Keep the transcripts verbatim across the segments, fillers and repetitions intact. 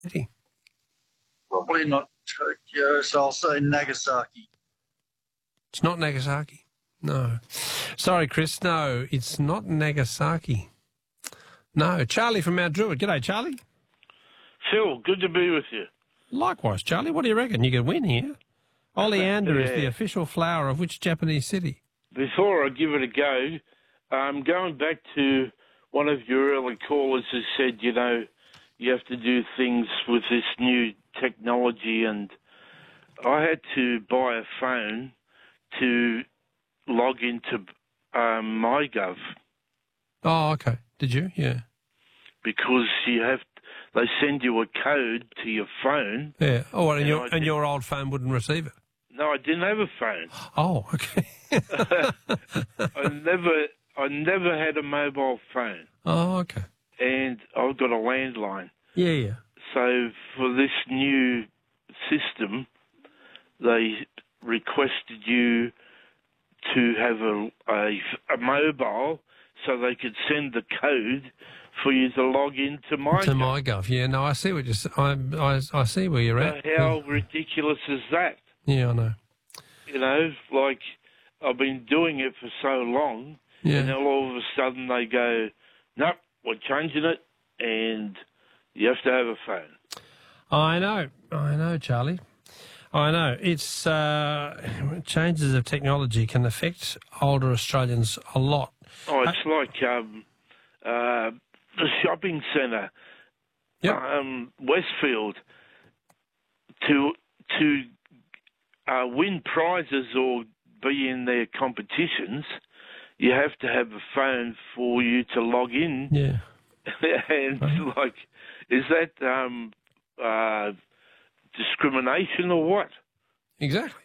City? Probably not Tokyo, so I'll say Nagasaki. It's not Nagasaki. No. Sorry, Chris. No, it's not Nagasaki. No. Charlie from Mount Druitt. G'day, Charlie. Phil, good to be with you. Likewise, Charlie. What do you reckon? You could win here. Oleander yeah. is the official flower of which Japanese city? Before I give it a go, um, going back to one of your early callers who said, you know, you have to do things with this new technology, and I had to buy a phone to log into um, MyGov. Oh, okay. Did you? Yeah. Because you have, they send you a code to your phone. Yeah. Oh, well, and, and your, I and your old phone wouldn't receive it? No, I didn't have a phone. Oh, okay. I never, I never had a mobile phone. Oh, okay. And I've got a landline. Yeah, yeah. So for this new system, they requested you to have a, a, a mobile so they could send the code for you to log into MyGov. To MyGov, yeah. No, I see what you're saying. I, I, I see where you're so at. How yeah. ridiculous is that? Yeah, I know. You know, like I've been doing it for so long, yeah. and then all of a sudden they go, nope, we're changing it, and you have to have a phone. I know. I know, Charlie. I know. It's uh, changes of technology can affect older Australians a lot. Oh, it's uh, like um, uh, the shopping centre, yep. um, Westfield, to to uh, win prizes or be in their competitions, you have to have a phone for you to log in. Yeah. and right. like, is that um, uh, discrimination or what? Exactly.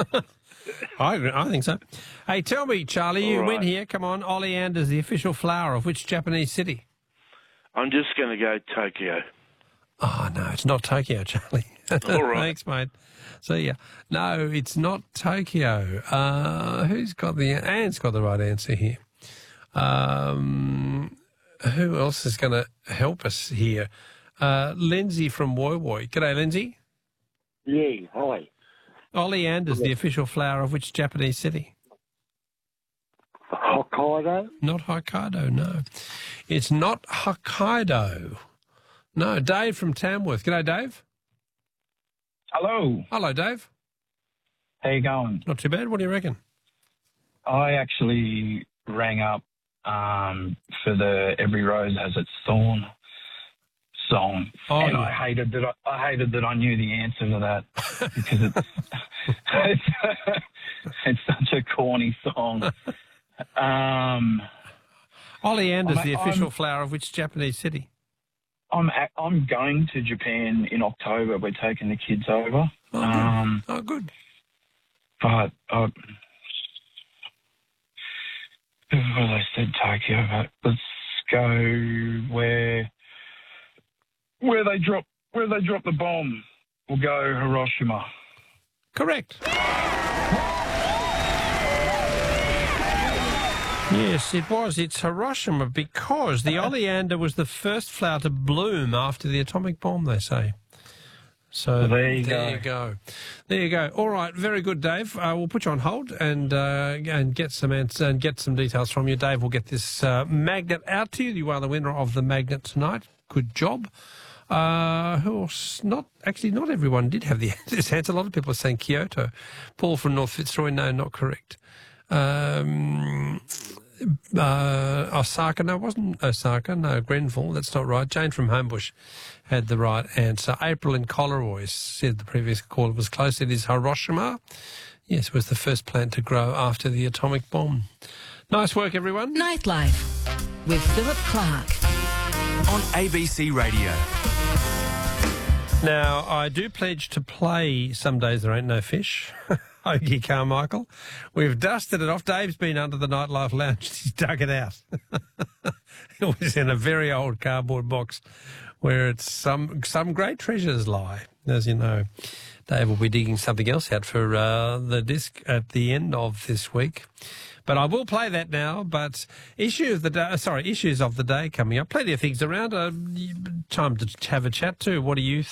I agree. I think so. Hey, tell me, Charlie, you All right. win here. Come on, Oleander's the official flower of which Japanese city? I'm just going to go Tokyo. Oh, no, it's not Tokyo, Charlie. All right. Thanks, mate. See ya. No, it's not Tokyo. Uh, who's got the... Anne's got the right answer here. Um, who else is going to help us here? Uh, Lindsay from Woy Woy. G'day, Lindsay. Yeah, hi. Oleander's the official flower of which Japanese city? Hokkaido? Not Hokkaido, no. It's not Hokkaido. No, Dave from Tamworth. G'day, Dave. Hello. Hello, Dave. How you going? Not too bad. What do you reckon? I actually rang up um, for the Every Rose Has Its Thorn song, oh, and yeah. I hated that. I, I hated that I knew the answer to that because it's it's, it's such a corny song. Um, Oleander's I'm, the official I'm, flower of which Japanese city? I'm I'm going to Japan in October. We're taking the kids over. Oh, um, good. Oh, good. But uh, well, I said Tokyo, but let's go where where they drop where they drop the bomb. We'll go Hiroshima. Correct. Yes, it was. It's Hiroshima because the oleander was the first flower to bloom after the atomic bomb, they say. So well, there, you, there go. you go. There you go. All right, very good, Dave. Uh, we'll put you on hold and uh, and get some answers and get some details from you. Dave will get this uh, magnet out to you. You are the winner of the magnet tonight. Good job. Uh, who else? Not actually, not everyone did have the this answer. A lot of people are saying Kyoto. Paul from North Fitzroy, no, not correct. Um, uh, Osaka, no, it wasn't Osaka, no, Grenfell, that's not right. Jane from Homebush had the right answer. April in Collaroy said the previous caller was close. It is Hiroshima. Yes, it was the first plant to grow after the atomic bomb. Nice work, everyone. Nightlife with Philip Clark on A B C Radio. Now, I do pledge to play Some Days There Ain't No Fish. Ogie Carmichael. We've dusted it off. Dave's been under the Nightlife Lounge. He's dug it out. It was in a very old cardboard box where it's some some great treasures lie. As you know, Dave will be digging something else out for uh, the disc at the end of this week. But I will play that now. But issue of the day, sorry, issues of the day coming up. Plenty of things around. Uh, time to have a chat too. What do you think?